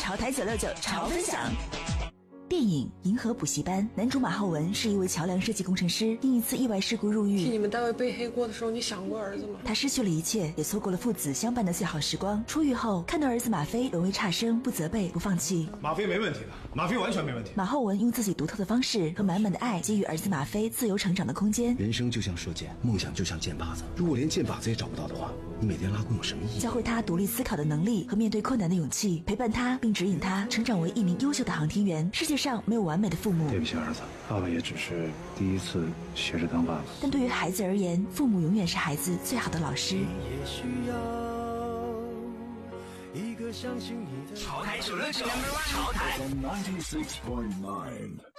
潮台969潮分享。电影《银河补习班》，男主马浩文是一位桥梁设计工程师，因一次意外事故入狱。 替你们单位背黑锅的时候，你想过儿子吗？ 他失去了一切，也错过了父子相伴的最好时光。出狱后，看到儿子马飞沦为差生，不责备，不放弃。 马飞没问题的，马飞完全没问题。 马浩文用自己独特的方式和满满的爱，给予儿子马飞自由成长的空间。 人生就像射箭，梦想就像箭靶子。如果连箭靶子也找不到的话，你每天拉弓有什么意义？ 教会他独立思考的能力和面对困难的勇气，陪伴他并指引他成长为一名优秀的航天员。世界上没有完美的父母， 对不起儿子，爸爸也只是第一次学着当爸爸。 但对于孩子而言，父母永远是孩子最好的老师。 也需要一个相信你的潮台969，潮台96.9